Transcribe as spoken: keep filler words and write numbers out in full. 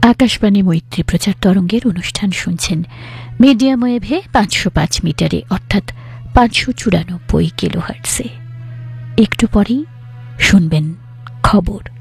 আকাশবাণী মৈত্রী প্রচার তরঙ্গের অনুষ্ঠান শুনছেন মিডিয়াম ওয়েভে পাঁচশো পাঁচ মিটারে অর্থাৎ পাঁচশো চুরানব্বই কিলোহার্টসে। একটু পরেই শুনবেন খবর।